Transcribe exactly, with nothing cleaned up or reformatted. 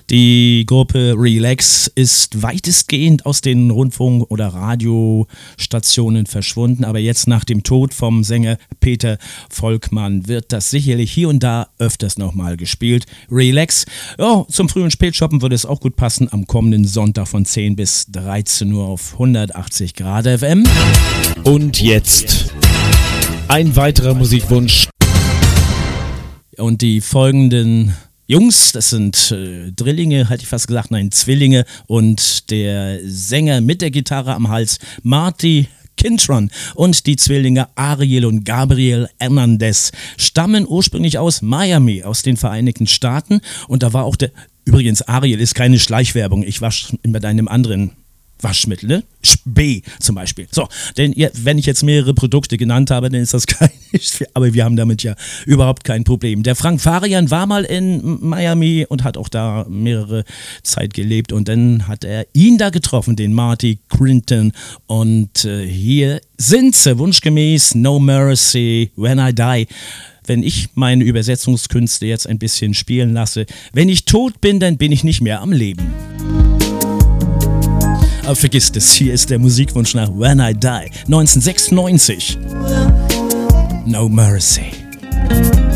Die Gruppe Relax ist weitestgehend aus den Rundfunk- oder Radiostationen verschwunden, aber jetzt nach dem Tod vom Sänger Peter Volkmann wird das sicherlich hier und da öfters nochmal gespielt. Relax, ja, zum frühen Spätshoppen würde es auch gut passen, am kommenden Sonntag von zehn bis dreizehn Uhr auf hundertachtzig Grad F M. Und jetzt ein weiterer Musikwunsch. Und die folgenden Jungs, das sind äh, Drillinge, hätte ich fast gesagt, nein, Zwillinge, und der Sänger mit der Gitarre am Hals, Marty Kintron, und die Zwillinge Ariel und Gabriel Hernandez stammen ursprünglich aus Miami, aus den Vereinigten Staaten, und da war auch der, übrigens, Ariel ist keine Schleichwerbung, ich wasche mit einem anderen Waschmittel, ne? B zum Beispiel. So, denn ja, wenn ich jetzt mehrere Produkte genannt habe, dann ist das kein, aber wir haben damit ja überhaupt kein Problem. Der Frank Farian war mal in Miami und hat auch da mehrere Zeit gelebt, und dann hat er ihn da getroffen, den Marty Kintron, und äh, hier sind sie, wunschgemäß No Mercy, When I Die. Wenn ich meine Übersetzungskünste jetzt ein bisschen spielen lasse, wenn ich tot bin, dann bin ich nicht mehr am Leben. Aber vergiss das, hier ist der Musikwunsch nach When I Die, neunzehnhundertsechsundneunzig. No Mercy.